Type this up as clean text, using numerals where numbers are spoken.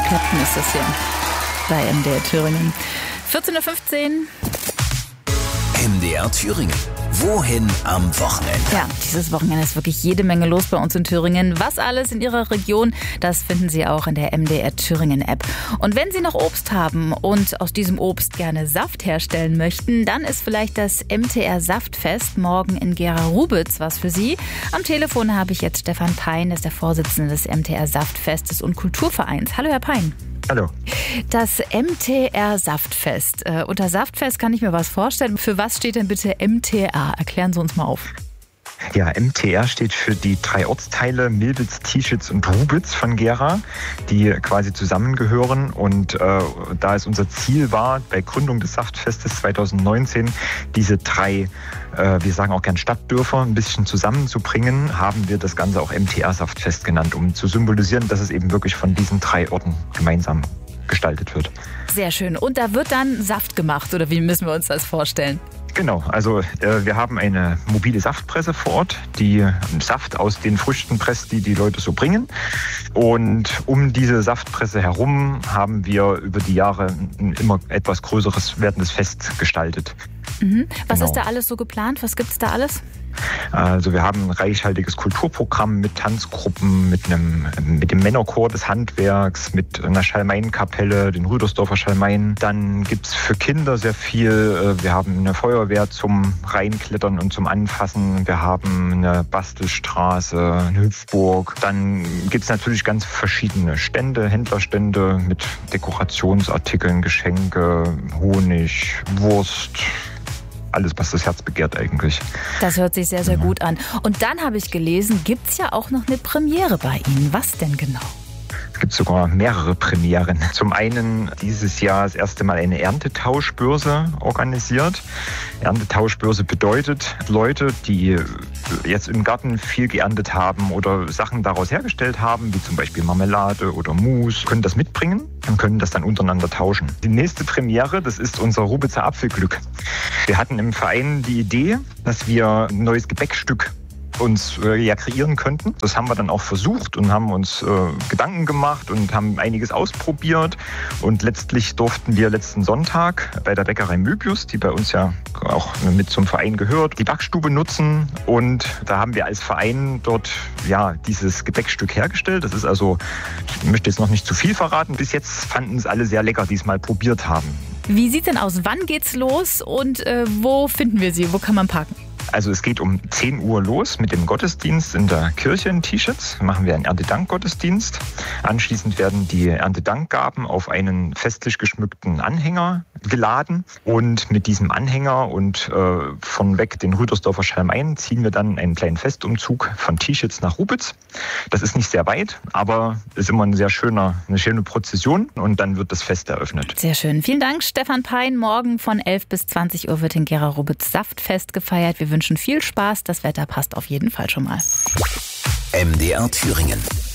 Clapton ist das hier bei MDR Thüringen. 14.15 Uhr. MDR Thüringen. Wohin am Wochenende? Ja, dieses Wochenende ist wirklich jede Menge los bei uns in Thüringen. Was alles in Ihrer Region, das finden Sie auch in der MDR Thüringen App. Und wenn Sie noch Obst haben und aus diesem Obst gerne Saft herstellen möchten, dann ist vielleicht das MTR Saftfest morgen in Gera-Rubitz was für Sie. Am Telefon habe ich jetzt Stefan Pein, das ist der Vorsitzende des MTR Saftfestes und Kulturvereins. Hallo, Herr Pein. Hallo. Das MTR Saftfest. Unter Saftfest kann ich mir was vorstellen. Für was steht denn bitte MTR? Erklären Sie uns mal auf. Ja, MTR steht für die 3 Ortsteile Milbitz, Tieschitz und Rubitz von Gera, die quasi zusammengehören. Und da es unser Ziel war, bei Gründung des Saftfestes 2019 diese 3, wir sagen auch gern Stadtdörfer, ein bisschen zusammenzubringen, haben wir das Ganze auch MTR Saftfest genannt, um zu symbolisieren, dass es eben wirklich von diesen 3 Orten gemeinsam gestaltet wird. Sehr schön. Und da wird dann Saft gemacht, oder wie müssen wir uns das vorstellen? Genau, also wir haben eine mobile Saftpresse vor Ort, die Saft aus den Früchten presst, die die Leute so bringen. Und um diese Saftpresse herum haben wir über die Jahre ein immer etwas größeres werdendes Fest gestaltet. Mhm. Was Genau. ist da alles so geplant? Was gibt es da alles? Also wir haben ein reichhaltiges Kulturprogramm mit Tanzgruppen, mit dem Männerchor des Handwerks, mit einer Schalmeienkapelle, den Rüdersdorfer Schalmeien. Dann gibt's für Kinder sehr viel. Wir haben eine Feuerwehr zum Reinklettern und zum Anfassen. Wir haben eine Bastelstraße, eine Hüpfburg. Dann gibt's natürlich ganz verschiedene Stände, Händlerstände mit Dekorationsartikeln, Geschenke, Honig, Wurst. Alles, was das Herz begehrt eigentlich. Das hört sich sehr, sehr gut an. Und dann habe ich gelesen, gibt es ja auch noch eine Premiere bei Ihnen. Was denn genau? Es gibt sogar mehrere Premieren. Zum einen dieses Jahr das erste Mal eine Erntetauschbörse organisiert. Erntetauschbörse bedeutet, Leute, die jetzt im Garten viel geerntet haben oder Sachen daraus hergestellt haben, wie zum Beispiel Marmelade oder Mousse, können das mitbringen und können das dann untereinander tauschen. Die nächste Premiere, das ist unser Rubitzer Apfelglück. Wir hatten im Verein die Idee, dass wir ein neues Gebäckstück uns kreieren könnten. Das haben wir dann auch versucht und haben uns Gedanken gemacht und haben einiges ausprobiert. Und letztlich durften wir letzten Sonntag bei der Bäckerei Möbius, die bei uns ja auch mit zum Verein gehört, die Backstube nutzen. Und da haben wir als Verein dort dieses Gebäckstück hergestellt. Das ist also, ich möchte jetzt noch nicht zu viel verraten, bis jetzt fanden es alle sehr lecker, die es mal probiert haben. Wie sieht denn aus? Wann geht's los und wo finden wir Sie? Wo kann man parken? Also es geht um 10 Uhr los mit dem Gottesdienst in der Kirche in Tieschitz. Machen wir einen Erntedankgottesdienst. Anschließend werden die Erntedankgaben auf einen festlich geschmückten Anhänger geladen. Und mit diesem Anhänger und von weg den Rüdersdorfer Schalmeien ziehen wir dann einen kleinen Festumzug von Tieschitz nach Rubitz. Das ist nicht sehr weit, aber ist immer eine schöne Prozession und dann wird das Fest eröffnet. Sehr schön. Vielen Dank, Stefan Pein. Morgen von 11 bis 20 Uhr wird in Gera-Rubitz Saftfest gefeiert. Wir wünschen viel Spaß. Das Wetter passt auf jeden Fall schon mal. MDR Thüringen.